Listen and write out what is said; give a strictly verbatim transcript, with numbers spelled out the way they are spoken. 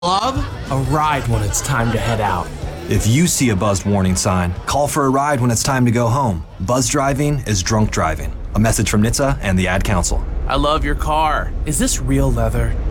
Love a ride when it's time to head out. If you see a buzzed warning sign, call for a ride when it's time to go home. Buzz driving is drunk driving. A message from N H T S A and the Ad Council. I love your car. Is this real leather?